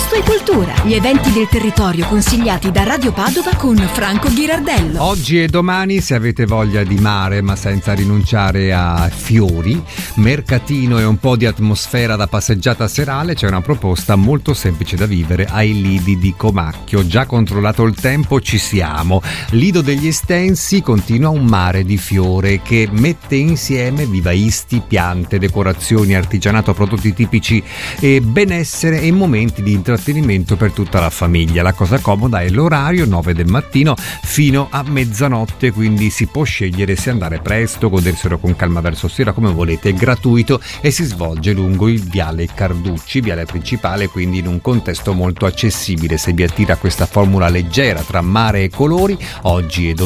gusto e cultura. Gli eventi del territorio consigliati da Radio Padova con Franco Ghirardello. Oggi e domani, se avete voglia di mare ma senza rinunciare a fiori, mercatino e un po' di atmosfera da passeggiata serale, c'è una proposta molto semplice da vivere ai lidi di Comacchio. Già controllato il tempo, ci siamo. Lido degli Estensi continua un mare di fiore che mette insieme vivaisti, piante, decorazioni, artigianato, prodotti tipici e benessere e momenti di intrattenimento per tutta la famiglia. La cosa comoda è l'orario, 9 del mattino fino a mezzanotte, quindi si può scegliere se andare presto, goderselo con calma verso sera, come volete. È gratuito e si svolge lungo il viale Carducci, viale principale, quindi in un contesto molto accessibile. Se vi attira questa formula leggera tra mare e colori, oggi e